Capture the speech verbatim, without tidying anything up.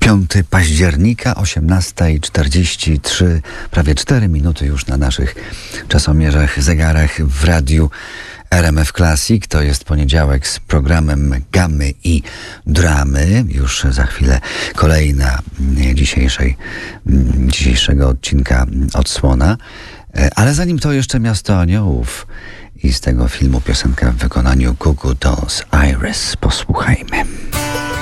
piątego października, osiemnasta czterdzieści trzy, prawie cztery minuty już na naszych czasomierzach, zegarach w radiu R M F Classic. To jest poniedziałek z programem Gamy i Dramy. Już za chwilę kolejna dzisiejszej, dzisiejszego odcinka odsłona. Ale zanim to jeszcze Miasto Aniołów i z tego filmu piosenka w wykonaniu Goo Goo Dolls, Iris. Posłuchajmy.